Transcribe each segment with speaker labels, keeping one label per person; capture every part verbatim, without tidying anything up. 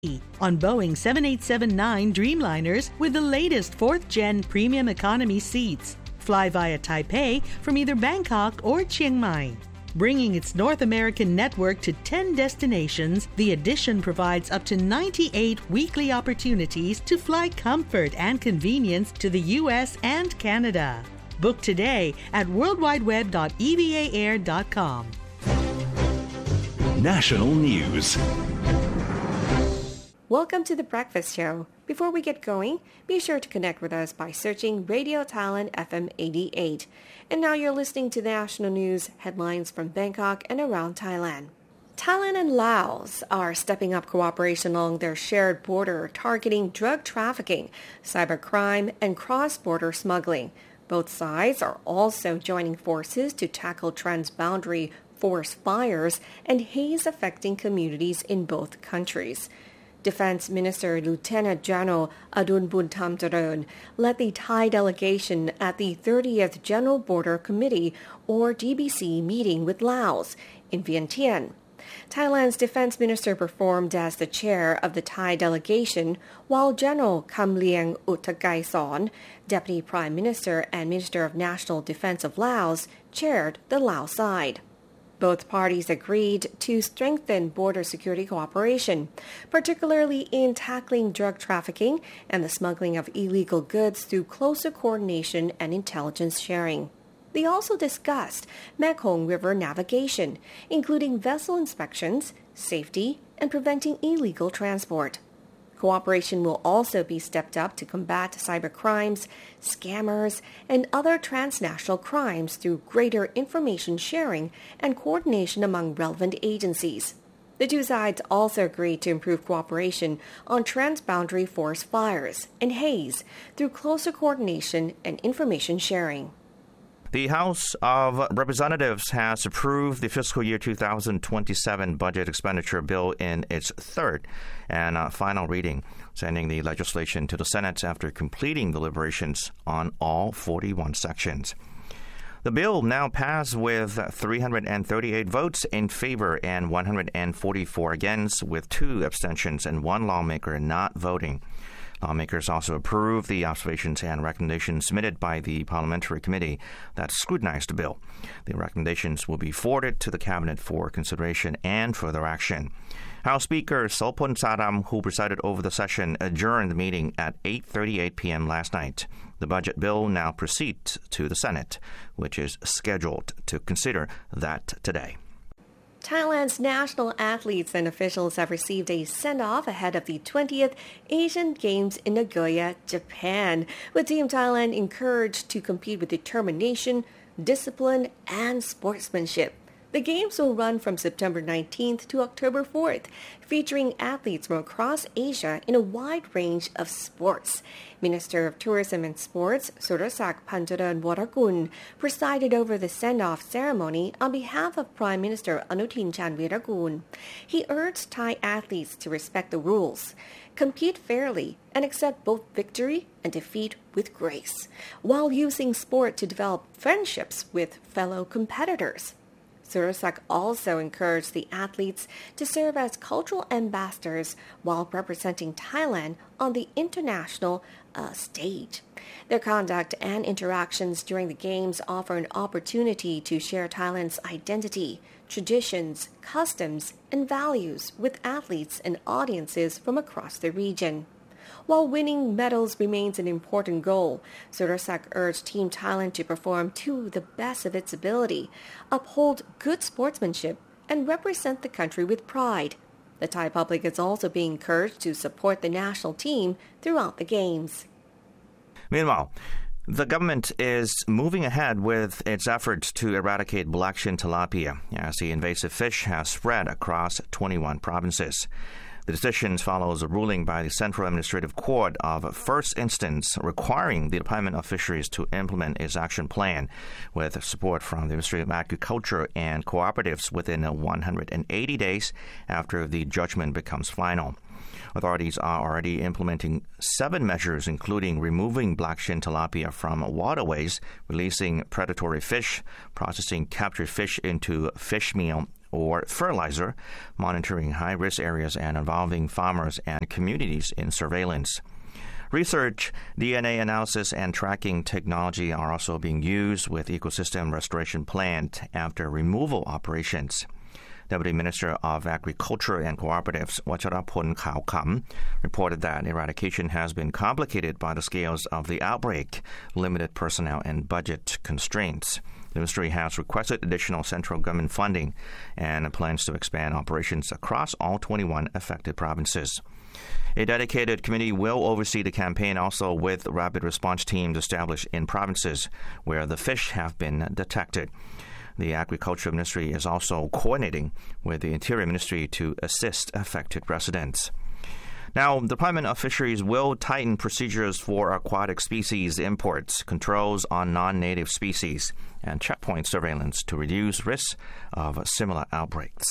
Speaker 1: on Boeing seven eighty-seven nine Dreamliners with the latest fourth-gen premium economy seats. Fly via Taipei from either Bangkok or Chiang Mai. Bringing its North American network to ten destinations, the Edition provides up to ninety-eight weekly opportunities to fly comfort and convenience to the U S and Canada. Book today at world wide web dot e v a air dot com.
Speaker 2: National News.
Speaker 3: Welcome to The Breakfast Show. Before we get going, be sure to connect with us by searching Radio Thailand F M eighty-eight. And now you're listening to the national news headlines from Bangkok and around Thailand. Thailand and Laos are stepping up cooperation along their shared border, targeting drug trafficking, cybercrime, and cross-border smuggling. Both sides are also joining forces to tackle transboundary forest fires and haze affecting communities in both countries. Defense Minister Lieutenant General Adun Buntam Jareun led the Thai delegation at the thirtieth General Border Committee, or D B C, meeting with Laos in Vientiane. Thailand's defense minister performed as the chair of the Thai delegation, while General Kamlieng Uttagaison, Deputy Prime Minister and Minister of National Defense of Laos, chaired the Laos side. Both parties agreed to strengthen border security cooperation, particularly in tackling drug trafficking and the smuggling of illegal goods through closer coordination and intelligence sharing. They also discussed Mekong River navigation, including vessel inspections, safety, and preventing illegal transport. Cooperation will also be stepped up to combat cybercrimes, scammers, and other transnational crimes through greater information sharing and coordination among relevant agencies. The two sides also agreed to improve cooperation on transboundary forest fires and haze through closer coordination and information sharing.
Speaker 4: The House of Representatives has approved the fiscal year two thousand twenty-seven budget expenditure bill in its third and uh, final reading, sending the legislation to the Senate after completing deliberations on all forty-one sections. The bill now passed with three hundred thirty-eight votes in favor and one hundred forty-four against, with two abstentions and one lawmaker not voting. Lawmakers also approved the observations and recommendations submitted by the parliamentary committee that scrutinized the bill. The recommendations will be forwarded to the cabinet for consideration and further action. House Speaker Solpon Saram, who presided over the session, adjourned the meeting at eight thirty-eight p.m. last night. The budget bill now proceeds to the Senate, which is scheduled to consider that today.
Speaker 3: Thailand's national athletes and officials have received a send-off ahead of the twentieth Asian Games in Nagoya, Japan, with Team Thailand encouraged to compete with determination, discipline, and sportsmanship. The Games will run from September nineteenth to October fourth, featuring athletes from across Asia in a wide range of sports. Minister of Tourism and Sports, Surasak Pancharan Waragun, presided over the send-off ceremony on behalf of Prime Minister Anutin Chanvirakul. He urged Thai athletes to respect the rules, compete fairly, and accept both victory and defeat with grace, while using sport to develop friendships with fellow competitors. Surasak also encouraged the athletes to serve as cultural ambassadors while representing Thailand on the international uh, stage. Their conduct and interactions during the Games offer an opportunity to share Thailand's identity, traditions, customs, and values with athletes and audiences from across the region. While winning medals remains an important goal, Surasak urged Team Thailand to perform to the best of its ability, uphold good sportsmanship, and represent the country with pride. The Thai public is also being encouraged to support the national team throughout the Games.
Speaker 4: Meanwhile, the government is moving ahead with its efforts to eradicate black-shin tilapia, as the invasive fish has spread across twenty-one provinces. The decision follows a ruling by the Central Administrative Court of First Instance requiring the Department of Fisheries to implement its action plan with support from the Ministry of Agriculture and cooperatives within one hundred eighty days after the judgment becomes final. Authorities are already implementing seven measures, including removing black-shin tilapia from waterways, releasing predatory fish, processing captured fish into fish meal, or fertilizer, monitoring high-risk areas and involving farmers and communities in surveillance. Research, D N A analysis, and tracking technology are also being used with ecosystem restoration plant after removal operations. Deputy Minister of Agriculture and Cooperatives, Wacharapon Khao Kam, reported that eradication has been complicated by the scales of the outbreak, limited personnel, and budget constraints. The ministry has requested additional central government funding and plans to expand operations across all twenty-one affected provinces. A dedicated committee will oversee the campaign, also with rapid response teams established in provinces where the fish have been detected. The Agriculture Ministry is also coordinating with the Interior Ministry to assist affected residents. Now, the Department of Fisheries will tighten procedures for aquatic species imports, controls on non-native species, and checkpoint surveillance to reduce risks of similar outbreaks.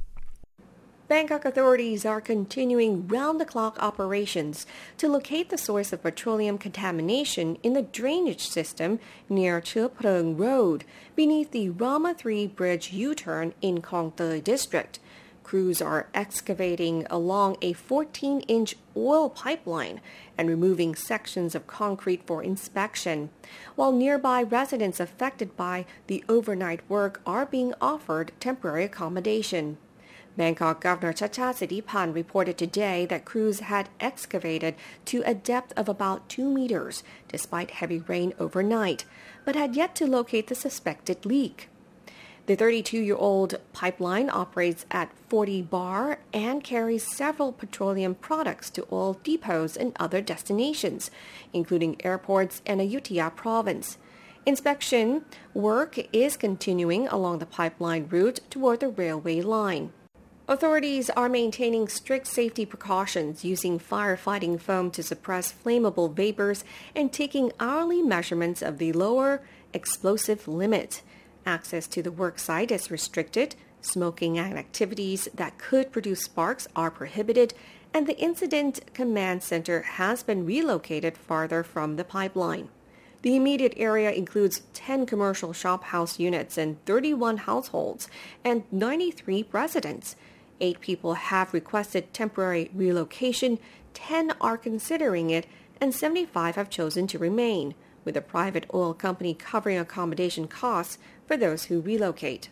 Speaker 3: Bangkok authorities are continuing round-the-clock operations to locate the source of petroleum contamination in the drainage system near Chua Prang Road beneath the Rama three Bridge U-turn in Kong Tei District. Crews are excavating along a fourteen-inch oil pipeline and removing sections of concrete for inspection, while nearby residents affected by the overnight work are being offered temporary accommodation. Bangkok Governor Chachat Sittipan reported today that crews had excavated to a depth of about two meters despite heavy rain overnight, but had yet to locate the suspected leak. The thirty-two-year-old pipeline operates at forty bar and carries several petroleum products to oil depots and other destinations, including airports and Ayutthaya province. Inspection work is continuing along the pipeline route toward the railway line. Authorities are maintaining strict safety precautions using firefighting foam to suppress flammable vapors and taking hourly measurements of the lower explosive limit. Access to the work site is restricted, smoking and activities that could produce sparks are prohibited, and the incident command center has been relocated farther from the pipeline. The immediate area includes ten commercial shophouse units and thirty-one households and ninety-three residents. Eight people have requested temporary relocation, ten are considering it, and seventy-five have chosen to remain, with a private oil company covering accommodation costs for those who relocate.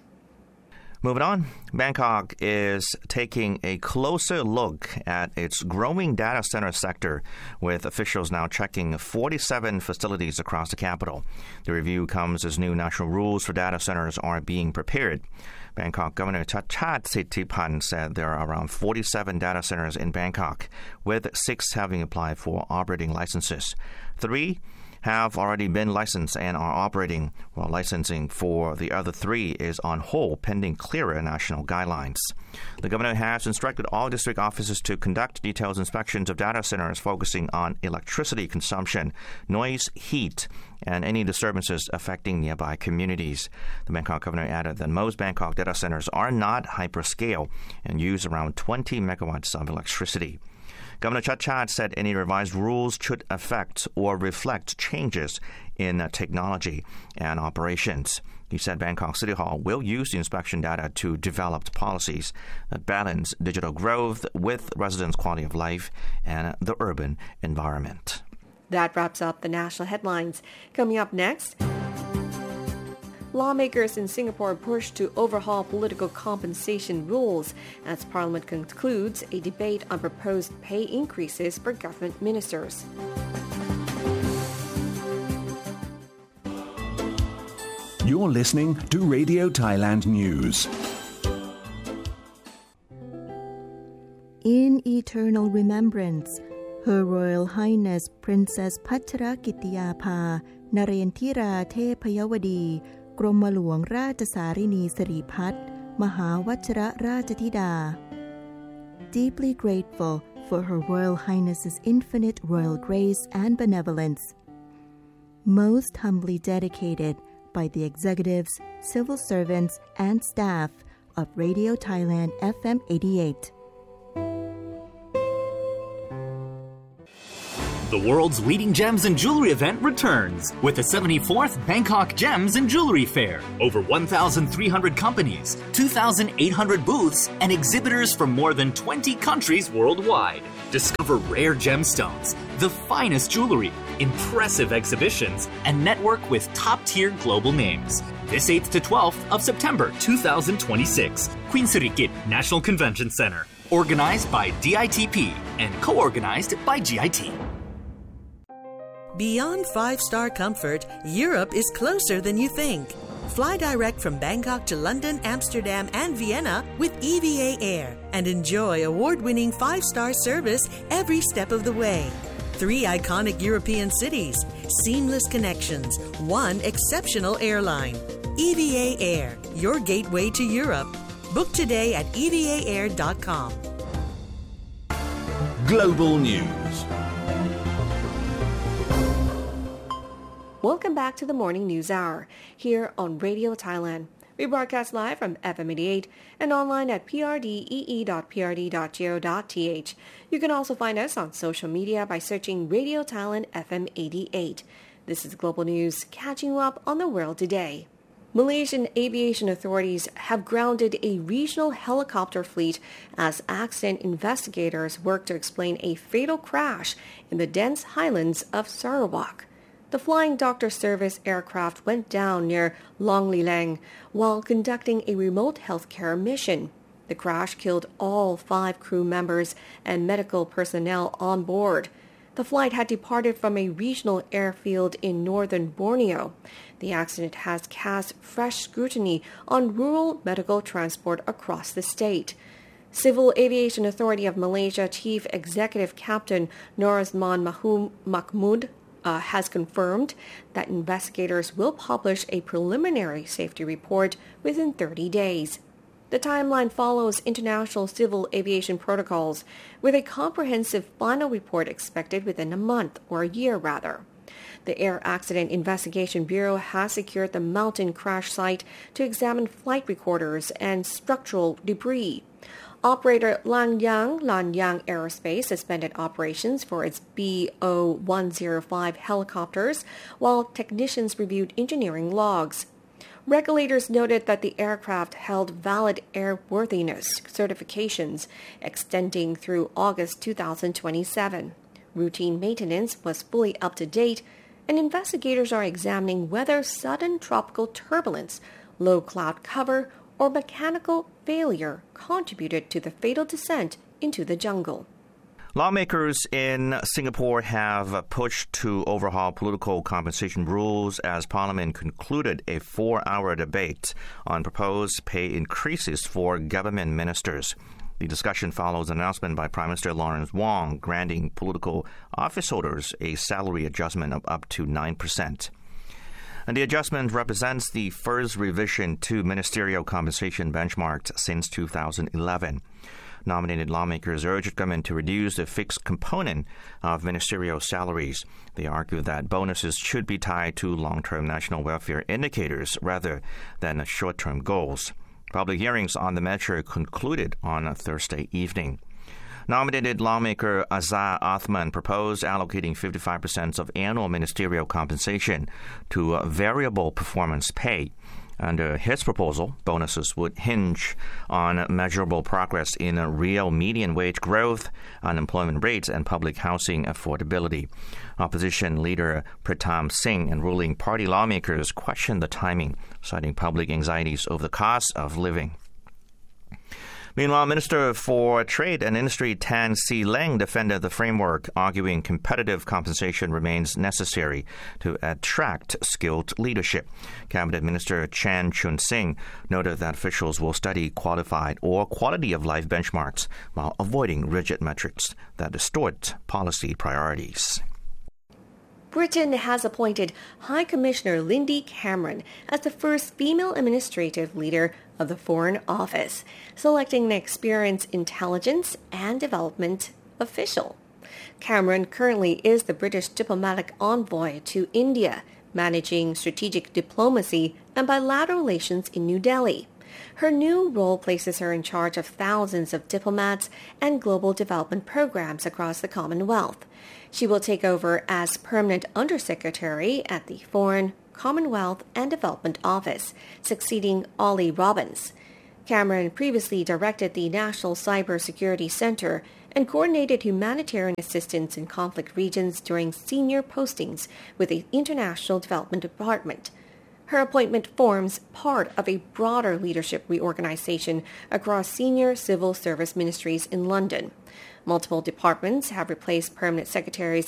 Speaker 4: Moving on, Bangkok is taking a closer look at its growing data center sector, with officials now checking forty-seven facilities across the capital. The review comes as new national rules for data centers are being prepared. Bangkok Governor Chachat Sittipan said there are around forty-seven data centers in Bangkok, with six having applied for operating licenses. Three have already been licensed and are operating, while licensing for the other three is on hold pending clearer national guidelines. The governor has instructed all district offices to conduct detailed inspections of data centers focusing on electricity consumption, noise, heat, and any disturbances affecting nearby communities. The Bangkok governor added that most Bangkok data centers are not hyperscale and use around twenty megawatts of electricity. Governor Chachat said any revised rules should affect or reflect changes in technology and operations. He said Bangkok City Hall will use the inspection data to develop policies that balance digital growth with residents' quality of life and the urban environment.
Speaker 3: That wraps up the national headlines. Coming up next, lawmakers in Singapore push to overhaul political compensation rules as Parliament concludes a debate on proposed pay increases for government ministers.
Speaker 2: You're listening to Radio Thailand News.
Speaker 5: In eternal remembrance, Her Royal Highness Princess Pachrakitiyapha Narendra Thepayawadi กรมหลวงราชสารินีสิริพัฒน์มหาวัชรราชธิดา Deeply grateful for Her Royal Highness's infinite royal grace and benevolence. Most humbly dedicated by the executives, civil servants, and staff of Radio Thailand เอฟ เอ็ม eighty-eight.
Speaker 6: The world's leading gems and jewelry event returns with the seventy-fourth Bangkok Gems and Jewelry Fair. Over one thousand three hundred companies, two thousand eight hundred booths, and exhibitors from more than twenty countries worldwide. Discover rare gemstones, the finest jewelry, impressive exhibitions, and network with top-tier global names. This eighth to twelfth of September two thousand twenty-six, Queen Sirikit National Convention Center. Organized by D I T P and co-organized by G I T.
Speaker 1: Beyond five-star comfort, Europe is closer than you think. Fly direct from Bangkok to London, Amsterdam, and Vienna with E V A Air and enjoy award-winning five-star service every step of the way. Three iconic European cities, seamless connections, one exceptional airline. E V A Air, your gateway to Europe. Book today at E V A air dot com.
Speaker 2: Global News.
Speaker 3: Welcome back to the Morning News Hour, here on Radio Thailand. We broadcast live from F M eighty-eight and online at p r d e e dot p r d dot go dot t h. You can also find us on social media by searching Radio Thailand F M eighty-eight. This is Global News, catching you up on the world today. Malaysian aviation authorities have grounded a regional helicopter fleet as accident investigators work to explain a fatal crash in the dense highlands of Sarawak. The Flying Doctor Service aircraft went down near Long Lilang while conducting a remote healthcare mission. The crash killed all five crew members and medical personnel on board. The flight had departed from a regional airfield in northern Borneo. The accident has cast fresh scrutiny on rural medical transport across the state. Civil Aviation Authority of Malaysia Chief Executive Captain Norazman Mahum Mahmud Uh, has confirmed that investigators will publish a preliminary safety report within thirty days. The timeline follows international civil aviation protocols, with a comprehensive final report expected within a month, or a year rather. The Air Accident Investigation Bureau has secured the mountain crash site to examine flight recorders and structural debris. Operator Lanyang Lanyang Aerospace suspended operations for its B O one oh five helicopters while technicians reviewed engineering logs. Regulators noted that the aircraft held valid airworthiness certifications extending through August two thousand twenty-seven. Routine maintenance was fully up to date, and investigators are examining whether sudden tropical turbulence, low cloud cover, or mechanical failure contributed to the fatal descent into the jungle.
Speaker 4: Lawmakers in Singapore have pushed to overhaul political compensation rules as Parliament concluded a four-hour debate on proposed pay increases for government ministers. The discussion follows an announcement by Prime Minister Lawrence Wong granting political office holders a salary adjustment of up to nine percent. And the adjustment represents the first revision to ministerial compensation benchmarks since two thousand eleven. Nominated lawmakers urged government to reduce the fixed component of ministerial salaries. They argue that bonuses should be tied to long-term national welfare indicators rather than short-term goals. Public hearings on the measure concluded on Thursday evening. Nominated lawmaker Azhar Othman proposed allocating fifty-five percent of annual ministerial compensation to variable performance pay. Under his proposal, bonuses would hinge on measurable progress in real median wage growth, unemployment rates, and public housing affordability. Opposition leader Pritam Singh and ruling party lawmakers questioned the timing, citing public anxieties over the cost of living. Meanwhile, Minister for Trade and Industry Tan See Leng defended the framework, arguing competitive compensation remains necessary to attract skilled leadership. Cabinet Minister Chan Chun Sing noted that officials will study qualified or quality of life benchmarks while avoiding rigid metrics that distort policy priorities.
Speaker 3: Britain has appointed High Commissioner Lindy Cameron as the first female administrative leader of the Foreign Office, selecting an experienced intelligence and development official. Cameron currently is the British diplomatic envoy to India, managing strategic diplomacy and bilateral relations in New Delhi. Her new role places her in charge of thousands of diplomats and global development programs across the Commonwealth. She will take over as permanent undersecretary at the Foreign, Commonwealth and Development Office, succeeding Ollie Robbins. Cameron previously directed the National Cybersecurity Center and coordinated humanitarian assistance in conflict regions during senior postings with the International Development Department. Her appointment forms part of a broader leadership reorganization across senior civil service ministries in London. Multiple departments have replaced permanent secretaries